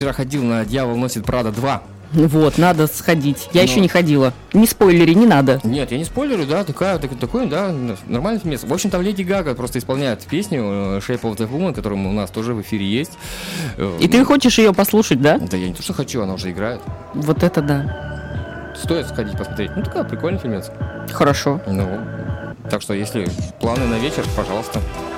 Вчера ходил на «Дьявол носит Прада 2». Вот, надо сходить. Я еще не ходила. Не спойлери, не надо. Нет, я не спойлерю, да, такой, да, нормальный место. В общем, там Леди Гага просто исполняет песню «Shape of the Woman», которая у нас тоже в эфире есть. И ты хочешь ее послушать, да? Да я не то, что хочу, она уже играет. Вот это да. Стоит сходить посмотреть. Ну, такая прикольный фильмец. Хорошо. Ну, так что, если планы на вечер, пожалуйста.